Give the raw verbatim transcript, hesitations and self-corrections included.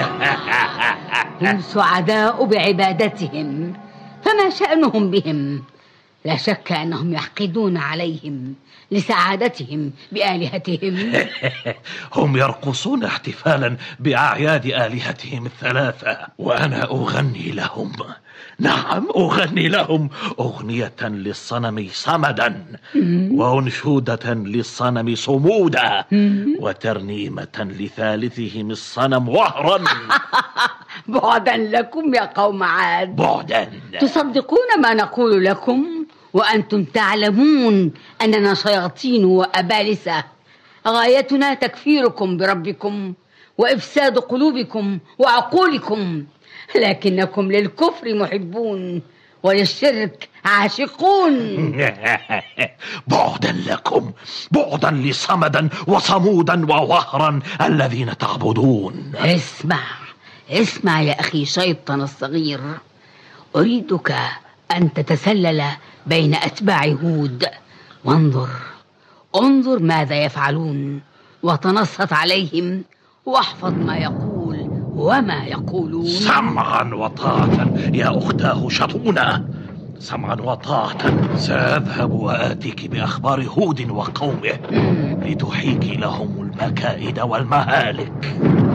هم سعداء بعبادتهم، فما شأنهم بهم؟ لا شك أنهم يحقدون عليهم لسعادتهم بآلهتهم. هم يرقصون احتفالا بأعياد آلهتهم الثلاثة، وأنا أغني لهم. نعم، أغني لهم أغنية للصنم صمدا، وأنشودة للصنم صمودا، وترنيمة لثالثهم الصنم وهرا. بعدا لكم يا قوم عاد، بعدا. تصدقون ما نقول لكم وأنتم تعلمون أننا شياطين وأبالسة؟ غايتنا تكفيركم بربكم وإفساد قلوبكم وعقولكم، لكنكم للكفر محبون وللشرك عاشقون. بعدا لكم، بعدا لصمدا وصمودا ووهرا الذين تعبدون. اسمع اسمع يا أخي شيطان الصغير، أريدك أن تتسلل بين أتباع هود وانظر انظر ماذا يفعلون، وتنصت عليهم واحفظ ما يقول وما يقولون. سمعا وطاعة يا أختاه شطونة، سمعا وطاعة. سأذهب وآتيك بأخبار هود وقومه لتحيكي لهم المكائد والمهالك.